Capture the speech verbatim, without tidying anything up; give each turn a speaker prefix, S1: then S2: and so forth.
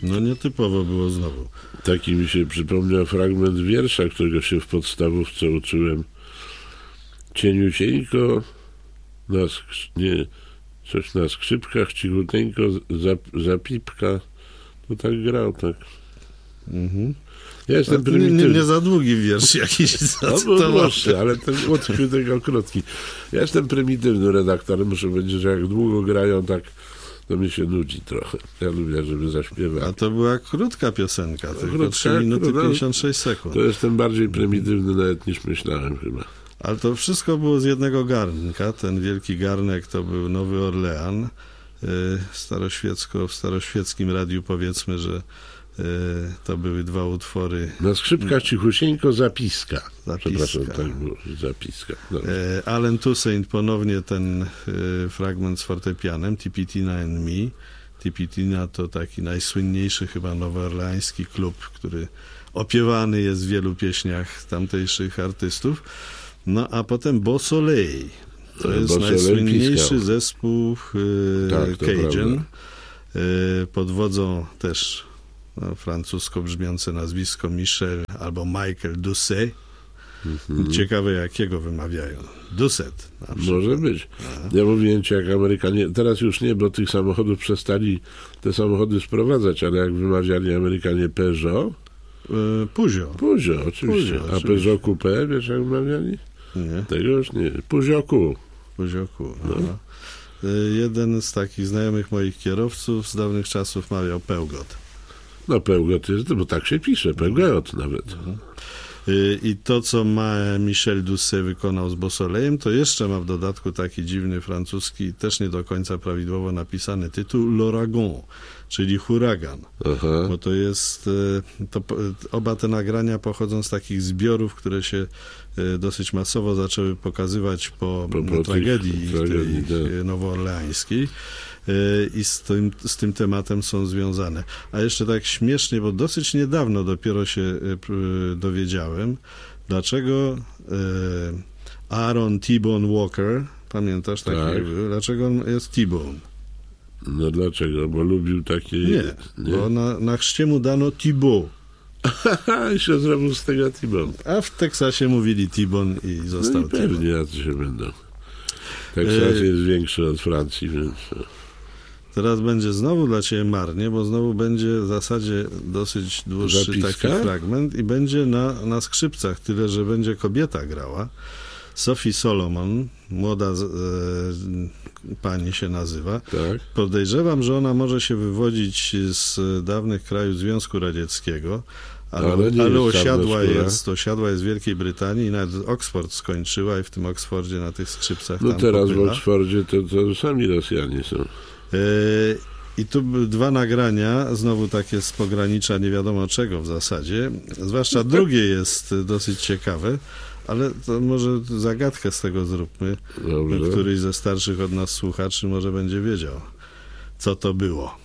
S1: No nietypowo było znowu.
S2: Taki mi się przypomniał fragment wiersza, którego się w podstawówce uczyłem. Cieniusieńko, na skrz- nie, coś na skrzypkach, cichuteńko, zap- zapipka. To tak grał, tak.
S1: Mhm.
S2: Ja jestem
S1: nie, nie,
S2: prymitywny.
S1: nie za długi wiersz jakiś
S2: No, proszę, ale ten utkwił tego krótki. Ja jestem prymitywnym redaktorem, muszę powiedzieć, że jak długo grają, tak to mi się nudzi trochę. Ja lubię, żeby zaśpiewać.
S1: A to była krótka piosenka, no, tylko
S2: krótka,
S1: trzy minuty
S2: krótka,
S1: pięćdziesiąt sześć sekund.
S2: To jestem bardziej prymitywny nawet niż myślałem chyba.
S1: Ale to wszystko było z jednego garnka. Ten wielki garnek to był Nowy Orlean. Staroświecko, w staroświeckim radiu powiedzmy, że to były dwa utwory.
S2: Na skrzypkach cichusieńko zapiska.
S1: Zapiska.
S2: Przepraszam, tak było, zapiska. No.
S1: Allen Toussaint, ponownie ten fragment z fortepianem, Tipitina and Me. Tipitina to taki najsłynniejszy chyba nowoorleański klub, który opiewany jest w wielu pieśniach tamtejszych artystów. No a potem Beau Soleil. To
S2: Beau
S1: jest
S2: Soleil
S1: najsłynniejszy
S2: piskał.
S1: zespół y,
S2: Tak, to
S1: Cajun.
S2: prawda.
S1: Y, pod wodzą też no, francusko brzmiące nazwisko Michel albo Michael Doucet. Mhm. Ciekawe jakiego wymawiają. Doucet.
S2: Może być. Ja mówiłem ci, jak Amerykanie, teraz już nie, bo tych samochodów przestali te samochody sprowadzać, ale jak wymawiali Amerykanie Peugeot,
S1: y, Peugeot.
S2: Peugeot oczywiście,
S1: Peugeot,
S2: a
S1: oczywiście.
S2: Peugeot Coupé, wiesz jak wymawiali?
S1: Nie.
S2: Tego już nie. Peugeot Coup.
S1: Peugeotu. No. Y, jeden z takich znajomych moich kierowców z dawnych czasów mawiał Peugeot.
S2: No Peugeot jest, bo tak się pisze, Peugeot nawet.
S1: Mhm. I to, co ma Michel Doucet wykonał z Beau Soleilem, to jeszcze ma w dodatku taki dziwny francuski, też nie do końca prawidłowo napisany tytuł L'Ouragan, czyli huragan.
S2: Aha.
S1: Bo to jest, to, oba te nagrania pochodzą z takich zbiorów, które się dosyć masowo zaczęły pokazywać po,
S2: po, po
S1: tragedii,
S2: tych,
S1: tej
S2: tragedii tak.
S1: nowoorleańskiej. I z tym, z tym tematem są związane. A jeszcze tak śmiesznie, bo dosyć niedawno dopiero się dowiedziałem, dlaczego Aaron T-Bone Walker, pamiętasz taki
S2: tak.
S1: był, dlaczego on jest T-Bone?
S2: No dlaczego? Bo lubił takie...
S1: Nie,
S2: nie?
S1: bo na, na chrzcie mu dano Thibaut.
S2: I się zrobił z tego T-Bone.
S1: A w Teksasie mówili T-Bone i został
S2: No i pewnie
S1: T-Bone.
S2: jacy się będą. Teksas
S1: E...
S2: jest większy od Francji, więc...
S1: Teraz będzie znowu dla ciebie marnie, bo znowu będzie w zasadzie dosyć dłuższy
S2: Zapiska?
S1: taki fragment i będzie na, na skrzypcach, tyle że będzie kobieta grała. Sophie Solomon, młoda e, pani się nazywa.
S2: Tak.
S1: Podejrzewam, że ona może się wywodzić z dawnych krajów Związku Radzieckiego, ale,
S2: Ale nie
S1: ale
S2: jest
S1: osiadła
S2: czarnoskóra.
S1: jest, osiadła jest w Wielkiej Brytanii i nawet Oxford skończyła i w tym Oxfordzie na tych skrzypcach
S2: No
S1: tam
S2: teraz
S1: popyla.
S2: w Oksfordzie to, to sami Rosjanie są.
S1: I tu były dwa nagrania, znowu takie z pogranicza nie wiadomo czego w zasadzie. Zwłaszcza drugie jest dosyć ciekawe, ale to może zagadkę z tego zróbmy.
S2: Dobrze.
S1: Któryś ze starszych od nas słuchaczy może będzie wiedział, co to było.